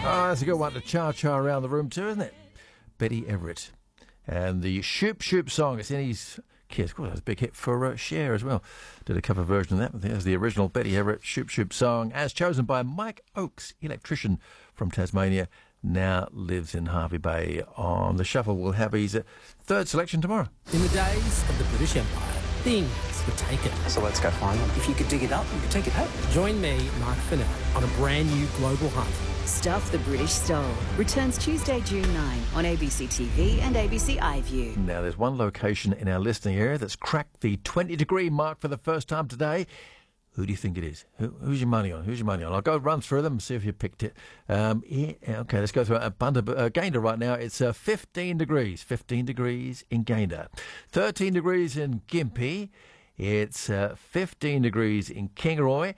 Oh, that's a good one to cha-cha around the room too, isn't it? Betty Everett. And the Shoop Shoop song, it's in his kit. Of course, that was a big hit for Cher as well. Did a cover version of that. There's the original Betty Everett Shoop Shoop song, as chosen by Mike Oakes, electrician from Tasmania, now lives in Harvey Bay. On the shuffle, we'll have his third selection tomorrow. In the days of the British Empire, things were taken. So let's go find them. If you could dig it up, you could take it home. Join me, Mark Fennell, on a brand new global hunt. Stuff the British Stole returns Tuesday, June 9 on ABC TV and ABC iView. Now, there's one location in our listening area that's cracked the 20-degree mark for the first time today. Who do you think it is? Who's your money on? Who's your money on? I'll go run through them and see if you picked it. Okay, let's go through Gayndah right now. It's 15 degrees. 15 degrees in Gayndah. 13 degrees in Gympie. It's 15 degrees in Kingaroy.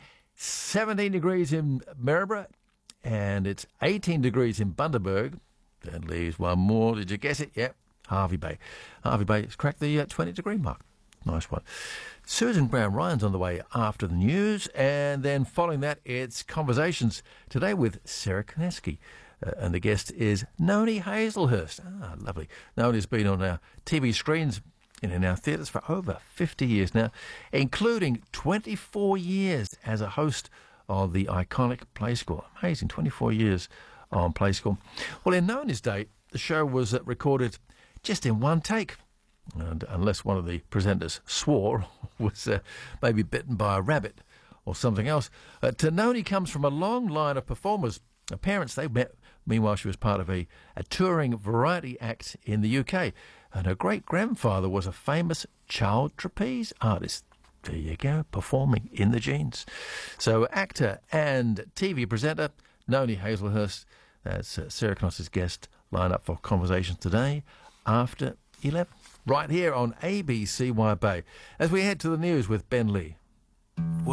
17 degrees in Maryborough. And it's 18 degrees in Bundaberg. That leaves one more. Did you guess it? Yep. Harvey Bay. Harvey Bay has cracked the 20-degree mark. Nice one. Susan Brown-Ryan's on the way after the news, and then following that, it's Conversations today with Sarah Koneski. And the guest is Noni Hazelhurst. Ah, lovely. Noni's been on our TV screens and in our theatres for over 50 years now, including 24 years as a host of the iconic Play School. Amazing, 24 years on Play School. Well, in Noni's day, the show was recorded just in one take. And unless one of the presenters swore, was maybe bitten by a rabbit or something else. Noni comes from a long line of performers. Her parents, they met, meanwhile she was part of a touring variety act in the UK. And her great-grandfather was a famous child trapeze artist. There you go, performing in the genes. So actor and TV presenter Noni Hazelhurst, that's Sarah Knoss's guest, line up for Conversations today after 11. Right here on ABC Bay, as we head to the news with Ben Lee.